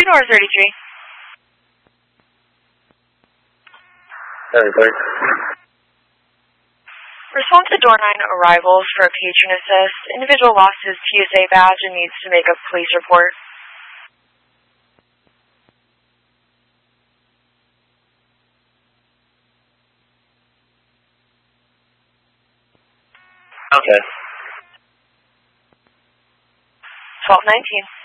North 33. Respond to door 9 arrivals for a patron assist. Individual lost his TSA badge and needs to make a police report. Okay. 1219.